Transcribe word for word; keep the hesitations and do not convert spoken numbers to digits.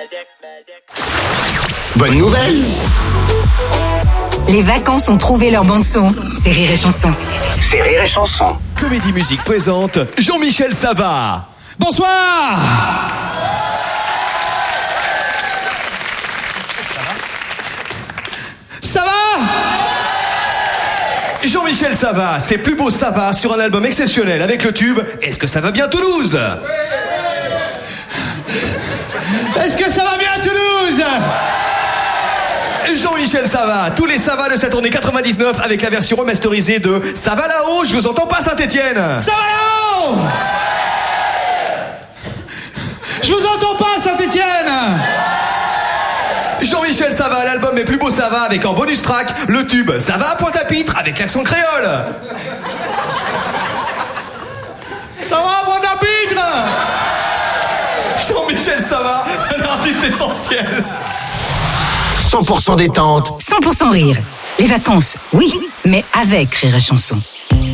Bonne nouvelle! Les vacances ont trouvé leur bande-son. C'est Rire et Chanson. C'est Rire et Chanson. Comédie Musique présente Jean-Michel Savard. Bonsoir. Ça va? Jean-Michel Savard, ses plus beaux Savard sur un album exceptionnel avec le tube Est-ce que ça va bien Toulouse? Est-ce que ça va bien à Toulouse? Jean-Michel Savard, tous les Savas de cette tournée quatre-vingt-dix-neuf avec la version remasterisée de Ça va là-haut, je vous entends pas Saint-Étienne. Ça va là-haut? Je vous entends pas Saint-Étienne. Jean-Michel Savard, l'album Mes plus beaux Savas avec en bonus track le tube Ça va Pointe-à-Pitre avec l'accent créole. Ça va Pointe-à-Pitre? Jean-Michel Savard, un artiste essentiel. cent pour cent détente. cent pour cent rire. Les vacances, oui, mais avec Rire et Chanson.